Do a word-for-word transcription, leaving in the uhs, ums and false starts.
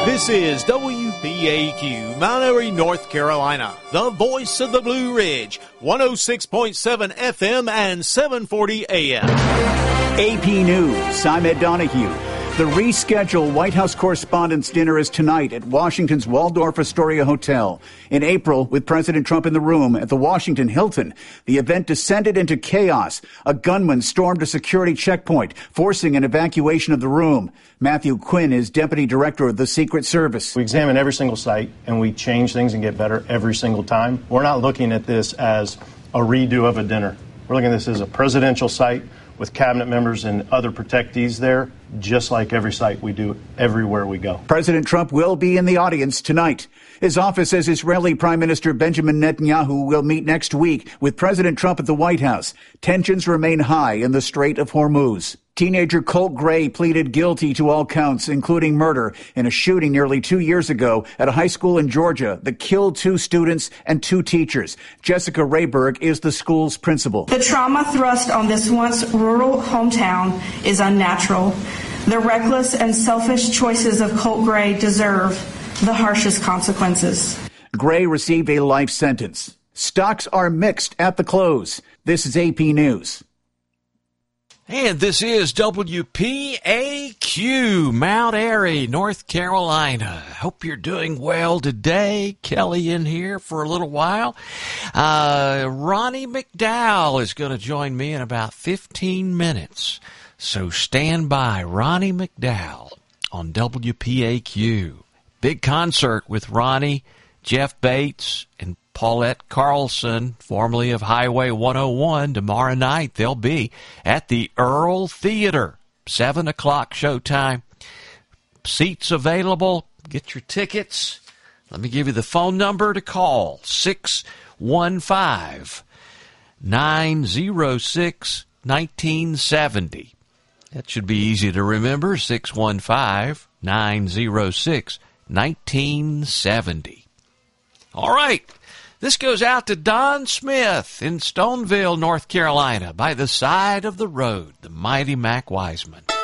This is W P A Q, Mount Airy, North Carolina, the voice of the Blue Ridge, one oh six point seven F M and seven forty A M. A P News, I'm Ed Donahue. The rescheduled White House Correspondents' Dinner is tonight at Washington's Waldorf Astoria Hotel. In April, with President Trump in the room at the Washington Hilton, the event descended into chaos. A gunman stormed a security checkpoint, forcing an evacuation of the room. Matthew Quinn is Deputy Director of the Secret Service. We examine every single site, and we change things and get better every single time. We're not looking at this as a redo of a dinner. We're looking at this as a presidential site with cabinet members and other protectees there, just like every site we do everywhere we go. President Trump will be in the audience tonight. His office says Israeli Prime Minister Benjamin Netanyahu will meet next week with President Trump at the White House. Tensions remain high in the Strait of Hormuz. Teenager Colt Gray pleaded guilty to all counts, including murder, in a shooting nearly two years ago at a high school in Georgia that killed two students and two teachers. Jessica Rayberg is the school's principal. The trauma thrust on this once rural hometown is unnatural. The reckless and selfish choices of Colt Gray deserve the harshest consequences. Gray received a life sentence. Stocks are mixed at the close. This is A P News. And this is W P A Q, Mount Airy, North Carolina. Hope you're doing well today. Kelly in here for a little while. Uh, Ronnie McDowell is going to join me in about fifteen minutes. So stand by. Ronnie McDowell on W P A Q. Big concert with Ronnie, Jeff Bates, and Paulette Carlson, formerly of Highway one oh one. Tomorrow night they'll be at the Earl Theater, seven o'clock showtime. Seats available. Get your tickets. Let me give you the phone number to call, six one five, nine oh six, one nine seven oh. That should be easy to remember, six one five, nine oh six, one nine seven oh. All right. This goes out to Don Smith in Stoneville, North Carolina, by the side of the road, the mighty Mac Wiseman.